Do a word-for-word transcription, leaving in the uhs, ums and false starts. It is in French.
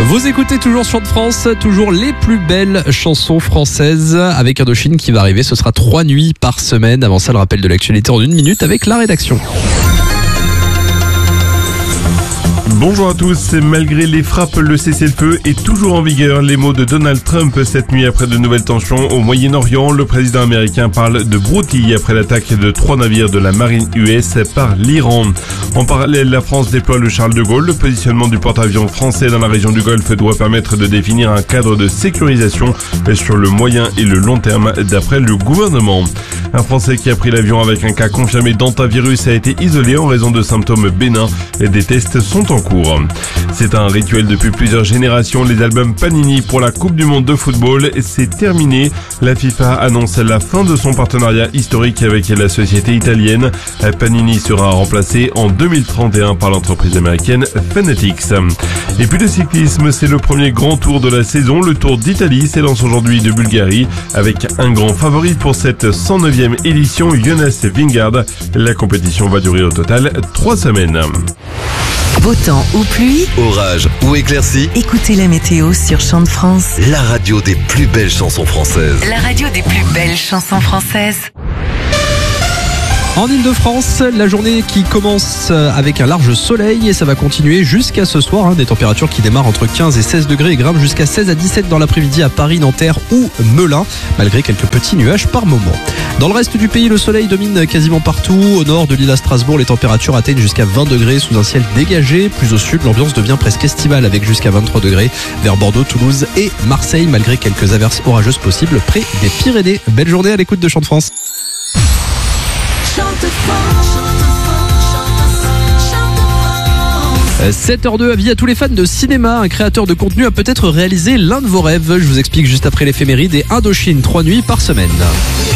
Vous écoutez toujours Chant de France, toujours les plus belles chansons françaises avec Indochine qui va arriver. Ce sera trois nuits par semaine. Avant ça, le rappel de l'actualité en une minute avec la rédaction. Bonjour à tous. Malgré les frappes, le cessez-le-feu est toujours en vigueur. Les mots de Donald Trump cette nuit après de nouvelles tensions au Moyen-Orient. Le président américain parle de broutille après l'attaque de trois navires de la marine U S par l'Iran. En parallèle, la France déploie le Charles de Gaulle. Le positionnement du porte-avions français dans la région du Golfe doit permettre de définir un cadre de sécurisation sur le moyen et le long terme d'après le gouvernement. Un Français qui a pris l'avion avec un cas confirmé d'hantavirus a été isolé en raison de symptômes bénins. Des tests sont en cours. C'est un rituel depuis plusieurs générations. Les albums Panini pour la Coupe du Monde de football, c'est terminé. La FIFA annonce la fin de son partenariat historique avec la société italienne. Panini sera remplacé en deux mille trente et un par l'entreprise américaine Fanatics. Et puis le cyclisme, c'est le premier grand tour de la saison. Le Tour d'Italie s'élance aujourd'hui de Bulgarie avec un grand favori pour cette cent neuvième édition, Jonas Vingegaard. La compétition va durer au total trois semaines. Beau temps ou pluie, orage ou éclaircie, écoutez la météo sur Chant de France. la radio des plus belles chansons françaises. La radio des plus belles chansons françaises. En Ile-de-France, la journée qui commence avec un large soleil et ça va continuer jusqu'à ce soir. Hein, des températures qui démarrent entre quinze et seize degrés et grimpent jusqu'à seize à dix-sept dans l'après-midi à Paris, Nanterre ou Melun, malgré quelques petits nuages par moment. Dans le reste du pays, le soleil domine quasiment partout. Au nord de l'île à Strasbourg, les températures atteignent jusqu'à vingt degrés sous un ciel dégagé. Plus au sud, l'ambiance devient presque estivale avec jusqu'à vingt-trois degrés vers Bordeaux, Toulouse et Marseille, malgré quelques averses orageuses possibles près des Pyrénées. Belle journée à l'écoute de Chant de France. sept heures deux, avis à tous les fans de cinéma. Un créateur de contenu a peut-être réalisé l'un de vos rêves. Je vous explique juste après l'éphéméride et Indochine, trois nuits par semaine.